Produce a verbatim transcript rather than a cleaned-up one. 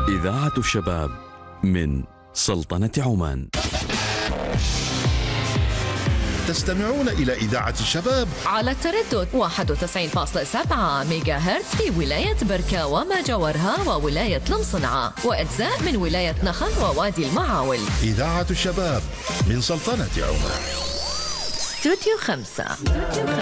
إذاعة الشباب من سلطنة عمان. تستمعون إلى إذاعة الشباب على التردد واحد وتسعين فاصلة سبعة ميجا هرتز في ولاية بركة وما جاورها وولاية لمصنعة وأجزاء من ولاية نخل ووادي المعاول. إذاعة الشباب من سلطنة عمان. استوديو خمسة.